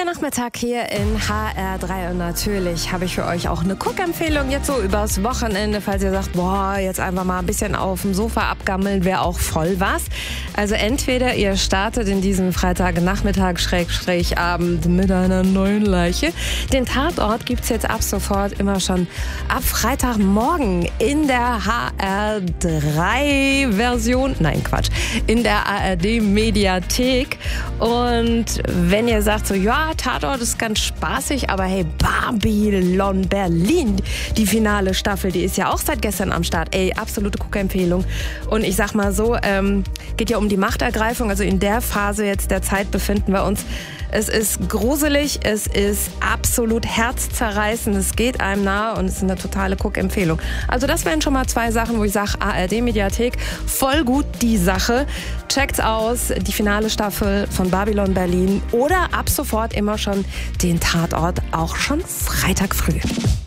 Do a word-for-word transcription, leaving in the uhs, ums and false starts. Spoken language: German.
Der Nachmittag hier in H R drei und natürlich habe ich für euch auch eine Guckempfehlung jetzt so übers Wochenende, falls ihr sagt, boah, jetzt einfach mal ein bisschen auf dem Sofa abgammeln, wäre auch voll was. Also entweder ihr startet in diesem Freitagnachmittag, Schrägstrich Abend mit einer neuen Leiche. Den Tatort gibt's jetzt ab sofort immer schon ab Freitagmorgen in der H R drei Version, nein Quatsch, in der A R D-Mediathek. Und wenn ihr sagt so, ja, Tatort ist ganz spaßig, aber hey, Babylon Berlin, die finale Staffel, die ist ja auch seit gestern am Start. Ey, absolute Guckempfehlung. Und ich sag mal so, ähm, geht ja um die Machtergreifung, also in der Phase jetzt der Zeit befinden wir uns. Es ist gruselig, es ist absolut herzzerreißend, es geht einem nahe und es ist eine totale Guckempfehlung. Also das wären schon mal zwei Sachen, wo ich sage, A R D-Mediathek, voll gut die Sache. Checkt's aus, die finale Staffel von Babylon Berlin oder ab sofort immer schon den Tatort, auch schon Freitag früh.